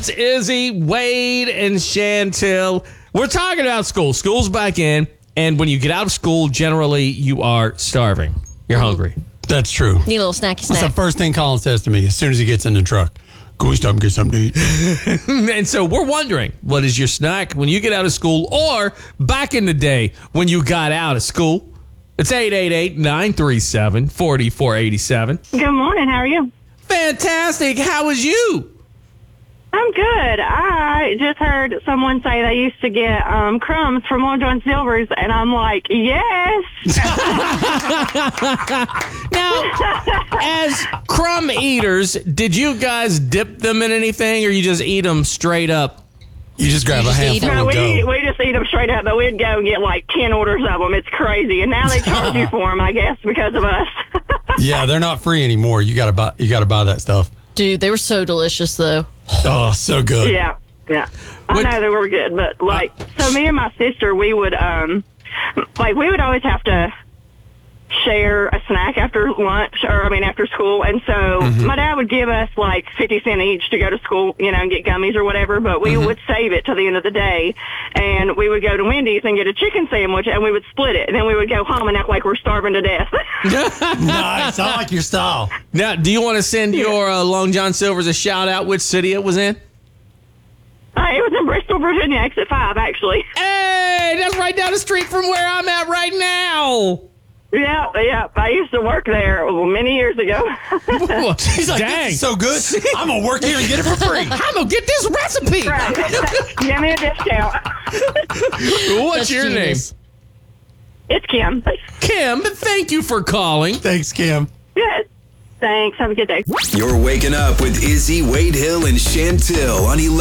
It's Izzy, Wade, and Chantel. We're talking about school. School's back in, and when you get out of school, generally you are starving. You're hungry. That's true. Need a little snacky That's snack. the first thing Colin says to me as soon as he gets in the truck. Can we stop and get something to eat? And so we're wondering, what is your snack when you get out of school or back in the day when you got out of school? It's 888-937-4487. Good morning. How are you? Fantastic. How was you? I'm good. I just heard someone say they used to get crumbs from Long John Silver's, and I'm like, yes. Now, as crumb eaters, did you guys dip them in anything or you just eat them straight up? You just grab a handful No, and go. we just eat them straight up, but we'd go and get like 10 orders of them. It's crazy. And now they charge you for them, I guess, because of us. Yeah, they're not free anymore. You gotta buy that stuff. Dude, they were so delicious, though. Oh, so good. Yeah. I know they were good, but so me and my sister, we would we would always have to share a snack after lunch, after school. And so my dad would give us like 50 cents each to go to school, and get gummies or whatever, but we would save it till the end of the day. And we would go to Wendy's and get a chicken sandwich, and we would split it. And then we would go home and act like we're starving to death. Nice. I like your style. Now, do you want to send your Long John Silver's a shout out which city it was in? It was in Bristol, Virginia, exit 5, actually. Hey, that's right down the street from where I'm at right now. Yeah. I used to work there many years ago. He's like, Dang. this is so good. I'm going to work here and get it for free. I'm going to get this recipe. Right. Give me a discount. What's That's your genius. name? It's Kim. Kim, thank you for calling. Thanks, Kim. Good. Thanks. Have a good day. You're waking up with Izzy, Wade Hill, and Chantel on 11.